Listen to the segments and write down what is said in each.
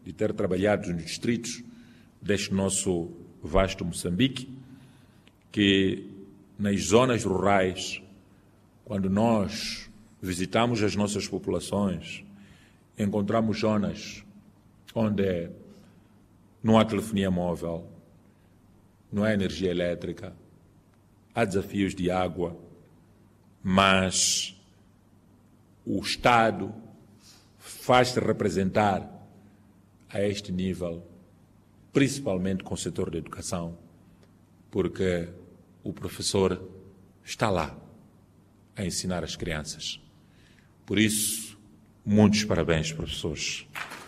de ter trabalhado nos distritos deste nosso vasto Moçambique, que nas zonas rurais, quando nós visitamos as nossas populações, encontramos zonas onde não há telefonia móvel, não há energia elétrica, há desafios de água, mas o Estado faz-se representar a este nível, principalmente com o setor da educação, porque o professor está lá a ensinar as crianças. Por isso, muitos parabéns, professores.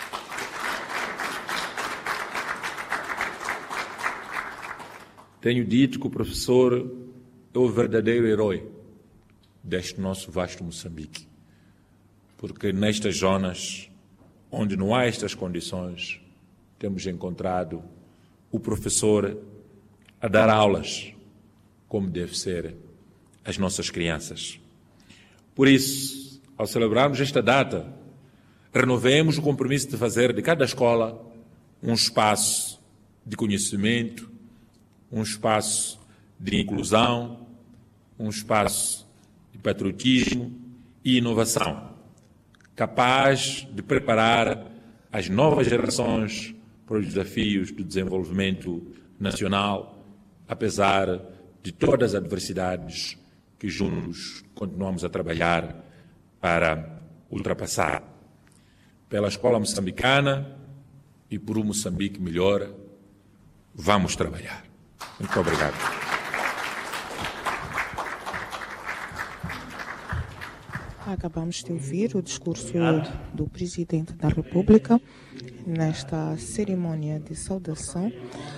Tenho dito que o professor é o verdadeiro herói deste nosso vasto Moçambique, porque nestas zonas onde não há estas condições, temos encontrado o professor a dar aulas como deve ser às nossas crianças. Por isso, ao celebrarmos esta data, renovemos o compromisso de fazer de cada escola um espaço de conhecimento, um espaço de inclusão, um espaço de patriotismo e inovação, capaz de preparar as novas gerações para os desafios do desenvolvimento nacional, apesar de todas as adversidades que juntos continuamos a trabalhar para ultrapassar. Pela escola moçambicana e por um Moçambique melhor, vamos trabalhar. Muito obrigado. Acabamos de ouvir o discurso do Presidente da República nesta cerimônia de saudação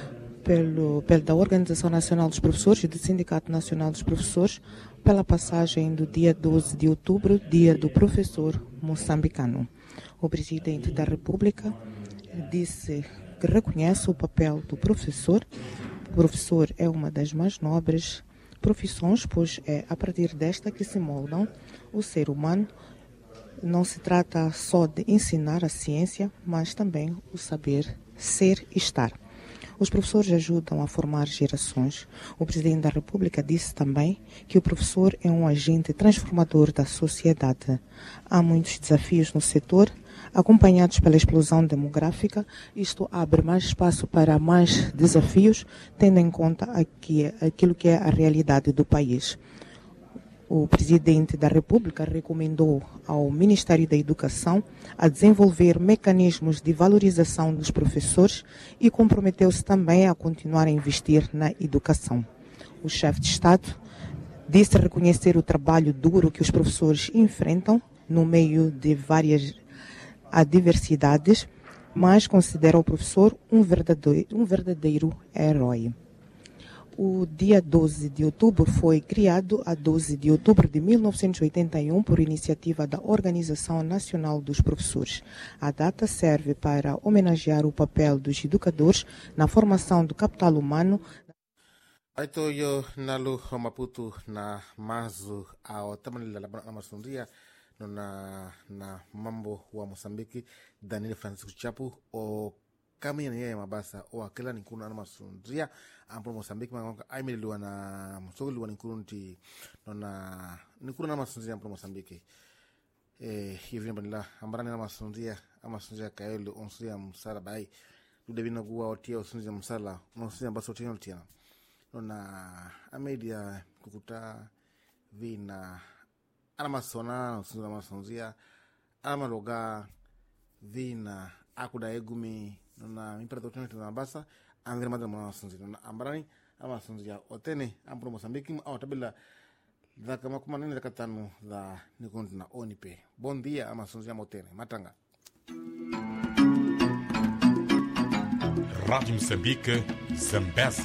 da Organização Nacional dos Professores e do Sindicato Nacional dos Professores pela passagem do dia 12 de outubro, Dia do Professor Moçambicano. O Presidente da República disse que reconhece o papel do professor. O professor é uma das mais nobres profissões, pois é a partir desta que se moldam o ser humano. Não se trata só de ensinar a ciência, mas também o saber ser e estar. Os professores ajudam a formar gerações. O Presidente da República disse também que o professor é um agente transformador da sociedade. Há muitos desafios no setor, acompanhados pela explosão demográfica. Isto abre mais espaço para mais desafios, tendo em conta aquilo que é a realidade do país. O Presidente da República recomendou ao Ministério da Educação a desenvolver mecanismos de valorização dos professores e comprometeu-se também a continuar a investir na educação. O chefe de Estado disse reconhecer o trabalho duro que os professores enfrentam no meio de várias adversidades, mas considera o professor um verdadeiro herói. O dia 12 de outubro foi criado a 12 de outubro de 1981 por iniciativa da Organização Nacional dos Professores. A data serve para homenagear o papel dos educadores na formação do capital humano. Aito yo nalu Maputo na mazu ao tamanho da maçonaria na mambo wa Moçambique Daniel Francisco Chapo o caminho ya mabasa o akela nikuna na maçonaria amplo Moçambique manga aimeliwa na msogoliwa nikurunti na nikuna na maçonaria amplo Moçambique hivi mbala ambarani na maçonaria kaelo onsia msala bai ludebina guwa otia onsia msala onsia baso tino na amedia kukuta vina anamasona onsia maçonaria amaloga vina akuda egumi na imperator na basa anvira madra maçonaria na ambarani amaçonaria otene amplo Moçambique au tabela da kama kuma nini da katano da nikonto na onipe. Bom dia amaçonaria motene matanga. Rádio Moçambique, Zambésia.